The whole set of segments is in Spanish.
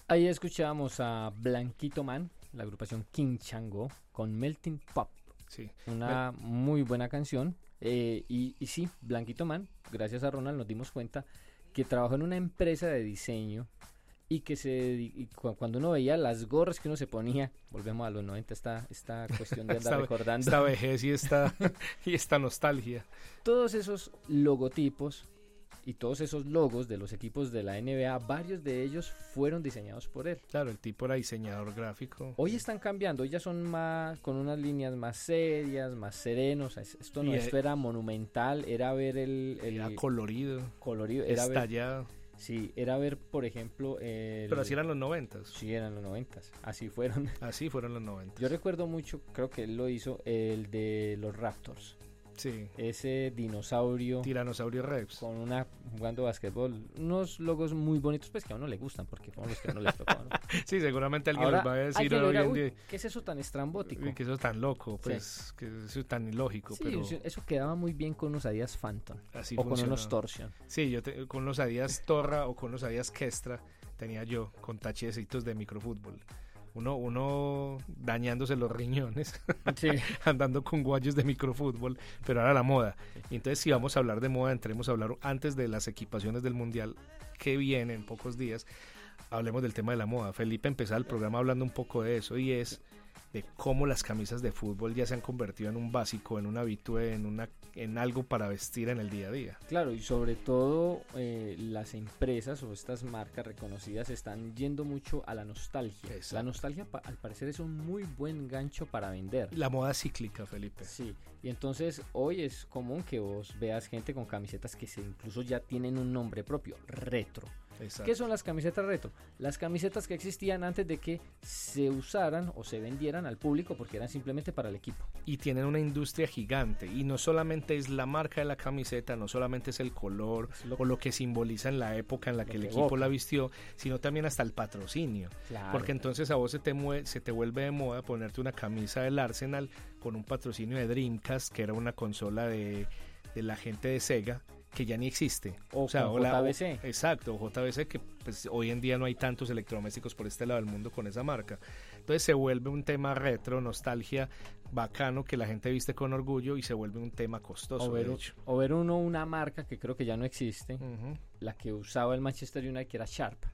Ahí escuchábamos a Blanquito Man, la agrupación King Chango, con Melting Pop. Sí. Una muy buena canción. Y sí, Blanquito Man, gracias a Ronald nos dimos cuenta que trabajó en una empresa de diseño y que cuando uno veía las gorras que uno se ponía, volvemos a los 90, esta cuestión de andar recordando. Esta vejez y esta nostalgia. Todos esos logotipos y todos esos logos de los equipos de la NBA, varios de ellos fueron diseñados por él. Claro, el tipo era diseñador gráfico. Hoy están cambiando, hoy ya son más con unas líneas más serias, más serenos. Esto no, esto era monumental, era ver era colorido, era estallado. Sí, era ver, por ejemplo... Pero así eran los 90s. Sí, eran los 90s, así fueron. Así fueron los 90s. Yo recuerdo mucho, creo que él lo hizo, el de los Raptors. Sí. Ese dinosaurio. Tiranosaurio Rex. Jugando básquetbol. Unos logos muy bonitos, pues que a uno le gustan, porque fueron los que a uno les tocó, ¿no? Sí, seguramente alguien les va a decir hoy en día. ¿Qué es eso tan estrambótico? Que eso es tan loco, pues, sí. Que eso es tan ilógico. Sí, pero eso quedaba muy bien con unos Adidas Phantom. Así o funcionaba. Con unos Torsion. Sí, con los Adidas Torra o con los Adidas Kestra tenía yo, con tachecitos de microfútbol. Uno dañándose los riñones, sí. Andando con guayos de microfútbol, pero ahora la moda. Entonces, si vamos a hablar de moda, entremos a hablar antes de las equipaciones del Mundial que viene en pocos días. Hablemos del tema de la moda. Felipe empezó el programa hablando un poco de eso, y es de cómo las camisas de fútbol ya se han convertido en un básico, en un habitué, en algo para vestir en el día a día. Claro, y sobre todo las empresas o estas marcas reconocidas están yendo mucho a la nostalgia. Exacto. La nostalgia al parecer es un muy buen gancho para vender. La moda cíclica, Felipe. Sí, y entonces hoy es común que vos veas gente con camisetas que incluso ya tienen un nombre propio, retro. Exacto. ¿Qué son las camisetas retro? Las camisetas que existían antes de que se usaran o se vendieran al público, porque eran simplemente para el equipo. Y tienen una industria gigante, y no solamente es la marca de la camiseta, no solamente es el color o lo que simboliza en la época en la que el equipo la vistió, sino también hasta el patrocinio. Claro. Porque entonces a vos se te vuelve de moda ponerte una camisa del Arsenal con un patrocinio de Dreamcast, que era una consola de la gente de Sega, que ya ni existe. O sea, JBC. Exacto, JBC, que pues hoy en día no hay tantos electrodomésticos por este lado del mundo con esa marca. Entonces se vuelve un tema retro, nostalgia, bacano, que la gente viste con orgullo, y se vuelve un tema costoso. O ver una marca que creo que ya no existe, la que usaba el Manchester United, que era Sharp.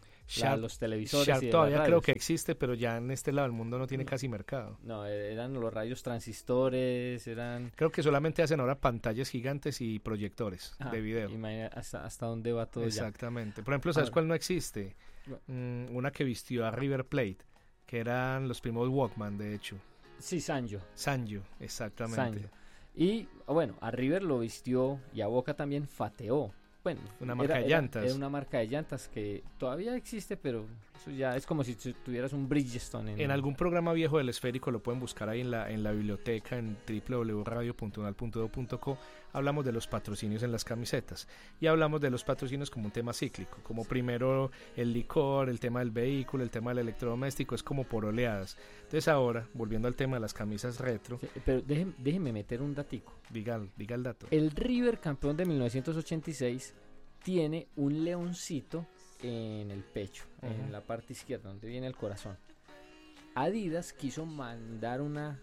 Los televisores. Sharp todavía creo que existe, pero ya en este lado del mundo no tiene casi mercado. No, eran los rayos transistores, Creo que solamente hacen ahora pantallas gigantes y proyectores de video. Imagina hasta dónde va todo. Exactamente. Por ejemplo, ¿sabes cuál no existe? Una que vistió a River Plate, que eran los primos Walkman, de hecho. Sí, Sanyo, exactamente. Sanyo. Y bueno, a River lo vistió, y a Boca también Fateo. Bueno, una marca de llantas. Era una marca de llantas que todavía existe, pero eso ya es como si tuvieras un Bridgestone. En algún programa viejo del Esférico, lo pueden buscar ahí en la biblioteca, en www.radio.unal.edu.co. Hablamos de los patrocinios en las camisetas, y hablamos de los patrocinios como un tema cíclico, como primero el licor, el tema del vehículo, el tema del electrodoméstico, es como por oleadas. Entonces ahora, volviendo al tema de las camisas retro. Sí, pero déjeme meter un datico. Diga el dato. El River campeón de 1986 tiene un leoncito en el pecho, en la parte izquierda, donde viene el corazón. Adidas quiso mandar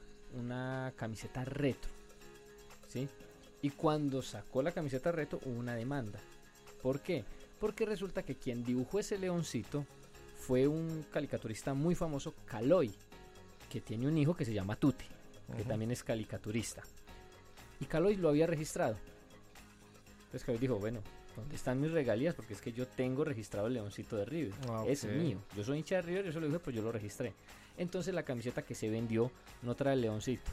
una camiseta retro, ¿sí? Y cuando sacó la camiseta retro hubo una demanda. ¿Por qué? Porque resulta que quien dibujó ese leoncito fue un caricaturista muy famoso, Caloi, que tiene un hijo que se llama Tuti, que también es caricaturista. Y Caloi lo había registrado. Entonces Caloi dijo, bueno, ¿dónde están mis regalías? Porque es que yo tengo registrado el leoncito de River. Es mío. Yo soy hincha de River, yo se lo dije, pues yo lo registré. Entonces la camiseta que se vendió no trae el leoncito.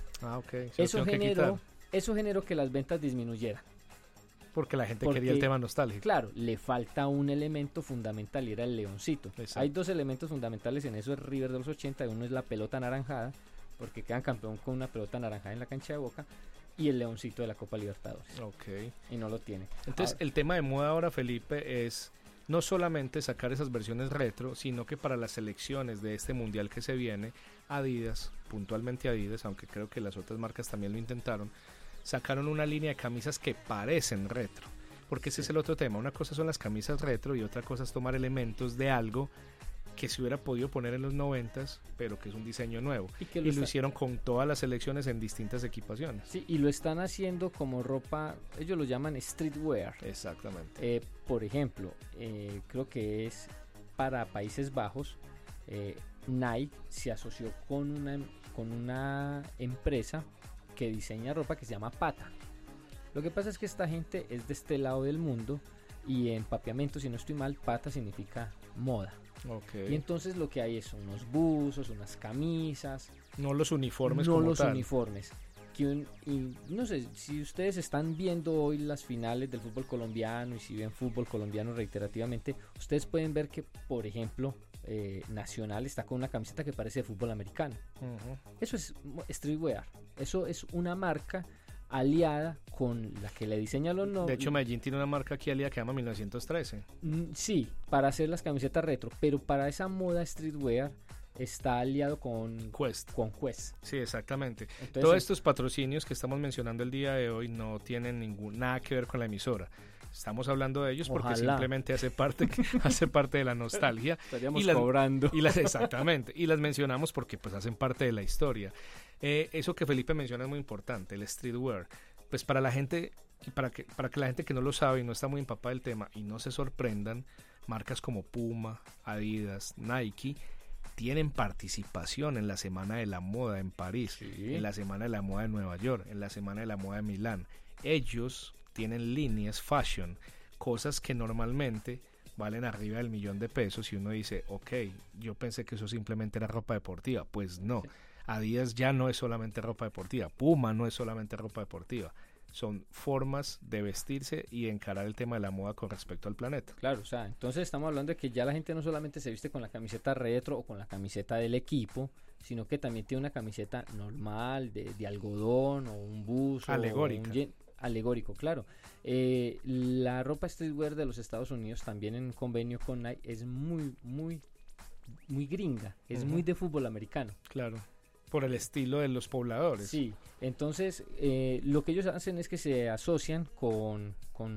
Eso generó que las ventas disminuyeran. Porque la gente quería el tema nostálgico. Claro, le falta un elemento fundamental, y era el leoncito. Exacto. Hay dos elementos fundamentales en eso de River de los 80. Uno es la pelota anaranjada, porque quedan campeón con una pelota anaranjada en la cancha de Boca, y el leoncito de la Copa Libertadores. Y no lo tiene. Entonces el tema de moda ahora, Felipe, es no solamente sacar esas versiones retro, sino que para las selecciones de este mundial que se viene, Adidas, puntualmente Adidas, aunque creo que las otras marcas también lo intentaron, sacaron una línea de camisas que parecen retro. Porque ese es el otro tema. Una cosa son las camisas retro y otra cosa es tomar elementos de algo que se hubiera podido poner en los 90s, pero que es un diseño nuevo. Y lo hicieron con todas las selecciones en distintas equipaciones. Sí, y lo están haciendo como ropa, ellos lo llaman streetwear. Exactamente. Por ejemplo, creo que es para Países Bajos, Nike se asoció con una empresa que diseña ropa que se llama Pata. Lo que pasa es que esta gente es de este lado del mundo y en papiamento, si no estoy mal, Pata significa moda. Okay. Y entonces lo que hay es unos buzos, unas camisas. No los uniformes no como los tal. uniformes. Y no sé, si ustedes están viendo hoy las finales del fútbol colombiano y si ven fútbol colombiano reiterativamente, ustedes pueden ver que, por ejemplo, Nacional está con una camiseta que parece de fútbol americano. Eso es streetwear. Eso es una marca aliada con la que le diseña los nombres. De hecho, Medellín tiene una marca aquí aliada que se llama 1913. Sí, para hacer las camisetas retro, pero para esa moda streetwear está aliado con Quest. Sí, exactamente. Entonces, todos estos patrocinios que estamos mencionando el día de hoy no tienen nada que ver con la emisora. Estamos hablando de ellos porque simplemente hace parte de la nostalgia. Estaríamos cobrando. Exactamente. Y las mencionamos porque pues hacen parte de la historia. Eso que Felipe menciona es muy importante, el streetwear. Pues para la gente, y para que la gente que no lo sabe y no está muy empapada del tema y no se sorprendan, marcas como Puma, Adidas, Nike tienen participación en la Semana de la Moda en París, en la Semana de la Moda de Nueva York, en la Semana de la Moda de Milán. Ellos tienen líneas fashion, cosas que normalmente valen arriba del $1.000.000 y uno dice, ok, yo pensé que eso simplemente era ropa deportiva. Pues no, Adidas ya no es solamente ropa deportiva, Puma no es solamente ropa deportiva. Son formas de vestirse y de encarar el tema de la moda con respecto al planeta. Claro, o sea, entonces estamos hablando de que ya la gente no solamente se viste con la camiseta retro o con la camiseta del equipo, sino que también tiene una camiseta normal de algodón o un buzo. Alegórica. Alegórico, claro. La ropa streetwear de los Estados Unidos, también en convenio con Nike, es muy gringa, es muy de fútbol americano. Claro. Por el estilo de los pobladores. Sí, entonces lo que ellos hacen es que se asocian con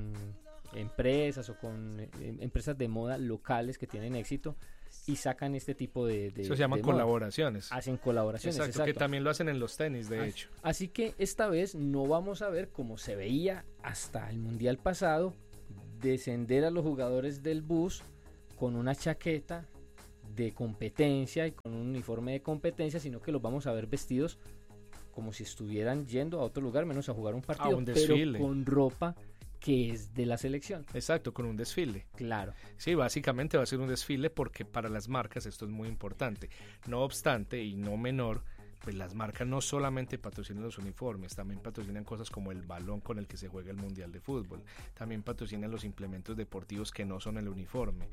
empresas o con empresas de moda locales que tienen éxito y sacan este tipo de eso se llaman colaboraciones. Hacen colaboraciones, exacto, que también lo hacen en los tenis, de hecho. Así que esta vez no vamos a ver, como se veía hasta el Mundial pasado, descender a los jugadores del bus con una chaqueta de competencia y con un uniforme de competencia, sino que los vamos a ver vestidos como si estuvieran yendo a otro lugar, menos a jugar un partido, un desfile, pero con ropa que es de la selección. Exacto, con un desfile. Claro. Sí, básicamente va a ser un desfile porque para las marcas esto es muy importante. No obstante, y no menor, pues las marcas no solamente patrocinan los uniformes, también patrocinan cosas como el balón con el que se juega el Mundial de Fútbol, también patrocinan los implementos deportivos que no son el uniforme,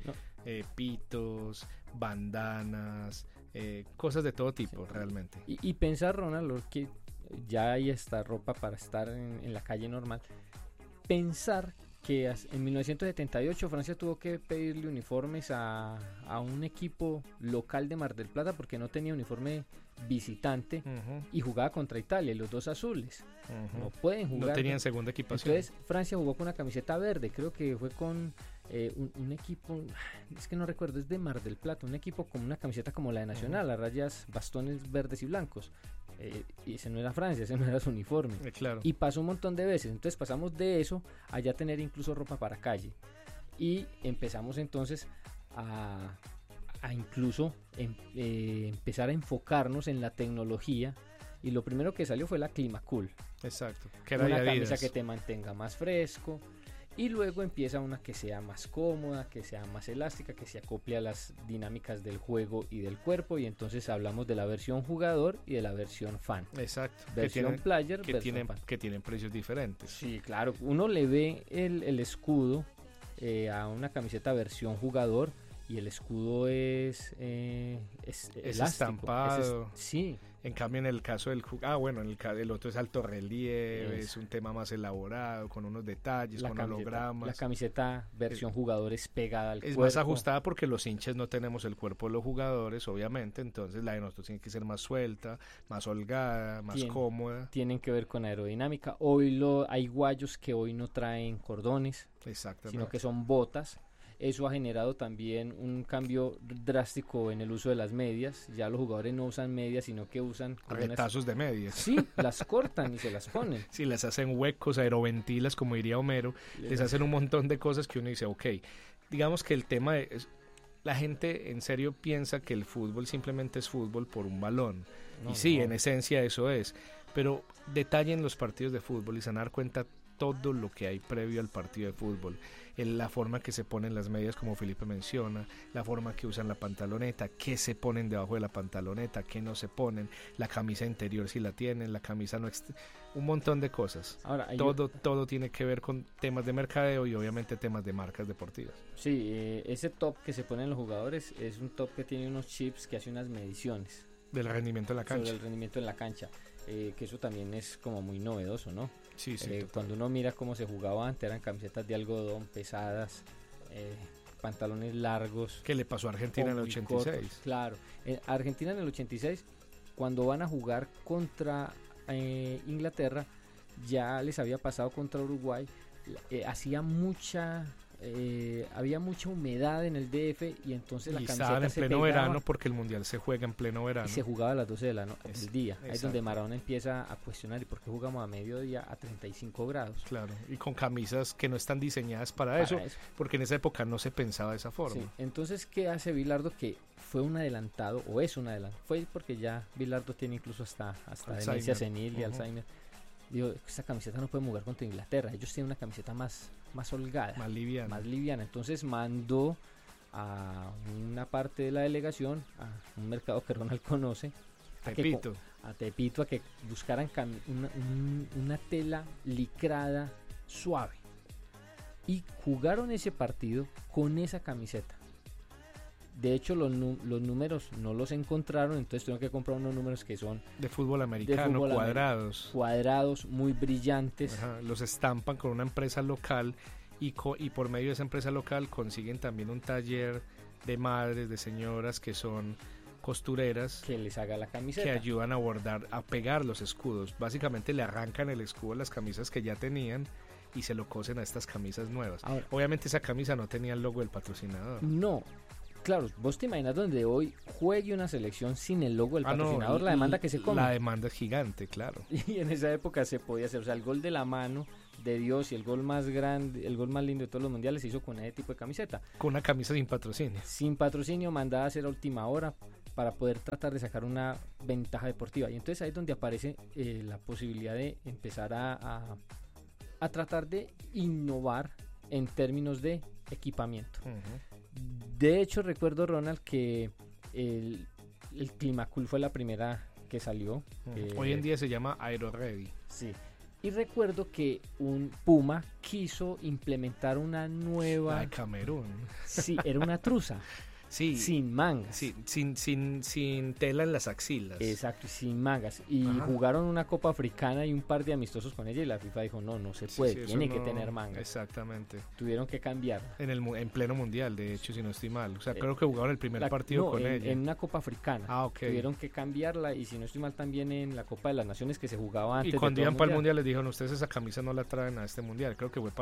pitos, bandanas, cosas de todo tipo, realmente. Y pensar, Ronald, que ya hay esta ropa para estar en la calle normal, pensar que en 1978 Francia tuvo que pedirle uniformes a un equipo local de Mar del Plata porque no tenía uniforme visitante y jugaba contra Italia, y los dos azules no pueden jugar, no tenían segunda equipación. Entonces Francia jugó con una camiseta verde, creo que fue con un equipo, es que no recuerdo, es de Mar del Plata, un equipo con una camiseta como la de Nacional, a rayas, bastones verdes y blancos. Y ese no era Francia, ese no era su uniforme. Claro. Y pasó un montón de veces. Entonces pasamos de eso a ya tener incluso ropa para calle. Y empezamos entonces a incluso empezar a enfocarnos en la tecnología. Y lo primero que salió fue la Climacool. Exacto. Que era una camisa que te mantenga más fresco. Y luego empieza una que sea más cómoda, que sea más elástica, que se acople a las dinámicas del juego y del cuerpo. Y entonces hablamos de la versión jugador y de la versión fan. Exacto. Versión player, versión fan. Que tienen precios diferentes. Sí, claro. Uno le ve el escudo a una camiseta versión jugador y el escudo es elástico, estampado. Sí. En cambio, en el caso del el otro es alto relieve, es un tema más elaborado, con unos detalles, con hologramas. La camiseta versión jugador es pegada al cuerpo. Es más ajustada porque los hinchas no tenemos el cuerpo de los jugadores, obviamente, entonces la de nosotros tiene que ser más suelta, más holgada, más cómoda. Tienen que ver con aerodinámica. Hay guayos que hoy no traen cordones, sino que son botas. Eso ha generado también un cambio drástico en el uso de las medias. Ya los jugadores no usan medias, sino que usan retazos de medias. Sí, las cortan y se las ponen. Sí, las hacen huecos, aeroventilas, como diría Homero. Les hacen un montón de cosas que uno dice, ok, digamos que el tema es, la gente en serio piensa que el fútbol simplemente es fútbol por un balón. Y sí, en esencia eso es. Pero detallen los partidos de fútbol y se van a dar cuenta todo lo que hay previo al partido de fútbol. La forma que se ponen las medias, como Felipe menciona, la forma que usan la pantaloneta, qué se ponen debajo de la pantaloneta, qué no se ponen, la camisa interior si la tienen, la camisa no un montón de cosas. Ahora, todo tiene que ver con temas de mercadeo y obviamente temas de marcas deportivas. Sí, ese top que se ponen los jugadores es un top que tiene unos chips que hace unas mediciones del rendimiento en la cancha. Sobre el rendimiento en la cancha, que eso también es como muy novedoso, ¿no? Sí, cuando uno mira cómo se jugaba antes, eran camisetas de algodón pesadas, pantalones largos. ¿Qué le pasó a Argentina en el 86? Cortos, claro, Argentina en el 86, cuando van a jugar contra Inglaterra, ya les había pasado contra Uruguay, había mucha humedad en el DF y entonces la camiseta en pleno verano, porque el mundial se juega en pleno verano y se jugaba a las 12 del día. Ahí es donde Maradona empieza a cuestionar, ¿y por qué jugamos a mediodía a 35 grados? Claro, y con camisas que no están diseñadas para eso, porque en esa época no se pensaba de esa forma. Sí. Entonces, ¿qué hace Bilardo? Que fue un adelantado, o es un adelantado, fue porque ya Bilardo tiene incluso hasta demencia senil y Alzheimer. Digo, esta camiseta no puede jugar contra Inglaterra, ellos tienen una camiseta más holgada, más liviana. Entonces mandó a una parte de la delegación, a un mercado que Ronald conoce, a Tepito, a que buscaran una tela licrada suave, y jugaron ese partido con esa camiseta. De hecho, los números no los encontraron, entonces tuvieron que comprar unos números que son de fútbol americano, cuadrados, muy brillantes. Ajá, los estampan con una empresa local y por medio de esa empresa local consiguen también un taller de madres, de señoras que son costureras, que les haga la camiseta, que ayudan a bordar, a pegar los escudos. Básicamente le arrancan el escudo a las camisas que ya tenían y se lo cosen a estas camisas nuevas. Ahora, obviamente esa camisa no tenía el logo del patrocinador. No. Claro, vos te imaginas donde hoy juegue una selección sin el logo del patrocinador, no, la demanda que se come. La demanda es gigante, claro. Y en esa época se podía hacer, o sea, el gol de la mano de Dios y el gol más grande, el gol más lindo de todos los mundiales se hizo con ese tipo de camiseta. Con una camisa sin patrocinio. Sin patrocinio, mandada a hacer a última hora para poder tratar de sacar una ventaja deportiva. Y entonces ahí es donde aparece la posibilidad de empezar a tratar de innovar en términos de equipamiento. De hecho, recuerdo, Ronald, que el Climacool fue la primera que salió. Hoy en día se llama Aero Ready. Sí. Y recuerdo que un Puma quiso implementar una nueva... La de Camerún. Sí, era una truza. Sí, sin mangas. Sí, sin tela en las axilas. Exacto, sin mangas. Y jugaron una Copa Africana y un par de amistosos con ella y la FIFA dijo, no se puede, tiene que tener mangas. Exactamente. Tuvieron que cambiar. En pleno mundial, de hecho, si no estoy mal. O sea, creo que jugaron el primer partido con ella. En una Copa Africana. Tuvieron que cambiarla y si no estoy mal también en la Copa de las Naciones que se jugaba antes. Y cuando iban para el mundial les dijeron, ustedes esa camisa no la traen a este mundial. Creo que fue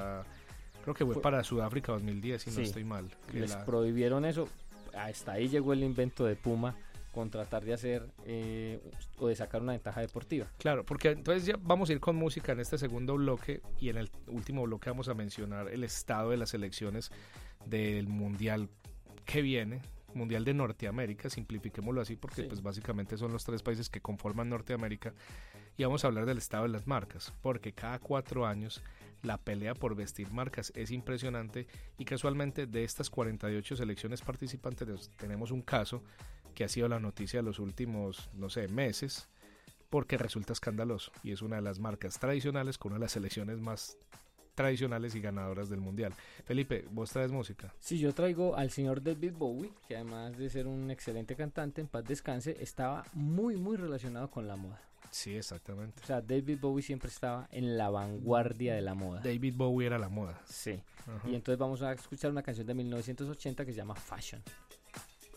para Sudáfrica 2010, si no estoy mal. Les prohibieron eso. Hasta ahí llegó el invento de Puma con tratar de hacer o de sacar una ventaja deportiva. Claro, porque entonces ya vamos a ir con música en este segundo bloque y en el último bloque vamos a mencionar el estado de las elecciones del mundial que viene. Mundial de Norteamérica, simplifiquémoslo así porque pues básicamente son los 3 países que conforman Norteamérica, y vamos a hablar del estado de las marcas, porque cada 4 años la pelea por vestir marcas es impresionante y casualmente de estas 48 selecciones participantes tenemos un caso que ha sido la noticia de los últimos, meses, porque resulta escandaloso y es una de las marcas tradicionales con una de las selecciones más tradicionales y ganadoras del mundial. Felipe, ¿vos traes música? Sí, yo traigo al señor David Bowie, que además de ser un excelente cantante, en paz descanse, estaba muy muy relacionado con la moda. Sí, exactamente. O sea, David Bowie siempre estaba en la vanguardia de la moda. David Bowie era la moda. Sí. Y entonces vamos a escuchar una canción de 1980 que se llama Fashion.